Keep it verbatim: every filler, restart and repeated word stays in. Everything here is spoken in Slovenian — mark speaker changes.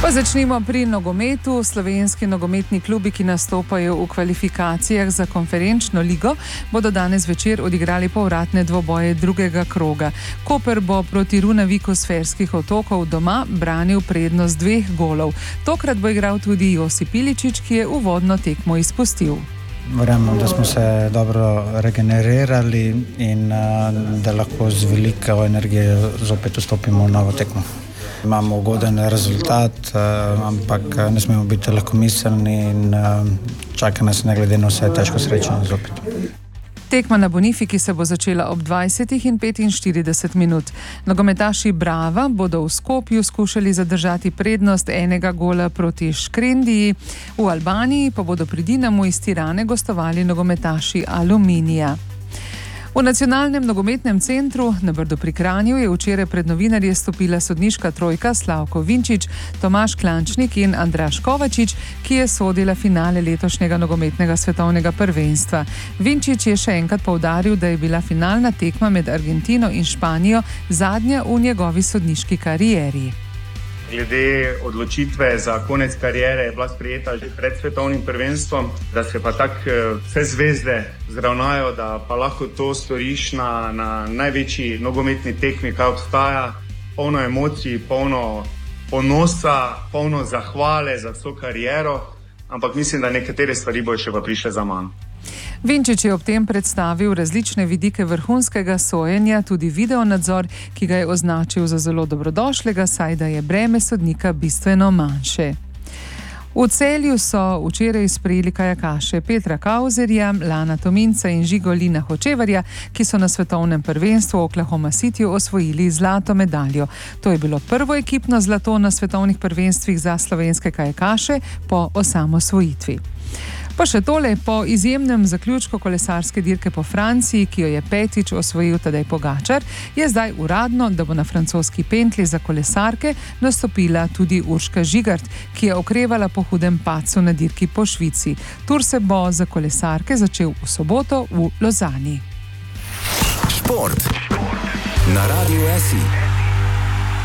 Speaker 1: Pa začnimo pri nogometu. Slovenski nogometni klubi, ki nastopajo v kvalifikacijah za konferenčno ligo, bodo danes večer odigrali povratne dvoboje drugega kroga. Koper bo proti Runaviku s Ferskih otokov doma branil prednost dveh golov. Tokrat bo igral tudi Josip Iličić, ki je uvodno tekmo izpustil.
Speaker 2: Verjamem, da smo se dobro regenerirali in da lahko z veliko energije zopet vstopimo v novo tekmo. Imamo ugoden rezultat, ampak ne smemo biti lahkomiselni in čaka nas ne glede na vse težko srečanje zopet.
Speaker 1: Tekma na Bonifiki se bo začela ob dvajsetih in petinštirideset minut. Nogometaši Brava bodo v Skopju skušali zadržati prednost enega gola proti Škrendiji, v Albaniji pa bodo pri Dinamu iz Tirane gostovali nogometaši Aluminija. V Nacionalnem nogometnem centru na Brdu pri Kranju je včeraj pred novinarje stopila sodniška trojka Slavko Vinčić, Tomaž Klančnik in Andraž Kovačič, ki je sodila finale letošnjega nogometnega svetovnega prvenstva. Vinčić je še enkrat poudaril, da je bila finalna tekma med Argentino in Španijo zadnja v njegovi sodniški karieri.
Speaker 3: Glede odločitve za konec kariere je bila sprejeta že pred svetovnim prvenstvom, da se pa tako vse zvezde zravnajo, da pa lahko to storiš na, na največji nogometni tekmi, kaj obstaja, polno emocij, polno ponosa, polno zahvale za vso kariero, ampak mislim, da nekatere stvari bojo še pa prišle za manj.
Speaker 1: Vinčić je ob tem predstavil različne vidike vrhunskega sojenja, tudi videonadzor, ki ga je označil za zelo dobrodošlega, saj da je breme sodnika bistveno manjše. V Celju so včeraj sprejeli kajakaše Petra Kauzerja, Lana Tominca in Žigolina Hočevarja, ki so na svetovnem prvenstvu v Oklahoma Cityju osvojili zlato medaljo. To je bilo prvo ekipno zlato na svetovnih prvenstvih za slovenske kajakaše po osamosvojitvi. Pa še tole, po izjemnem zaključku kolesarske dirke po Franciji, ki jo je petič osvojil Tadej Pogačar, je zdaj uradno, da bo na francoski pentlji za kolesarke nastopila tudi Urška Žigart, ki je okrevala po hudem padcu na dirki po Švici. Tur se bo za kolesarke začel v soboto v Lozani.
Speaker 4: Šport na Radiu S I.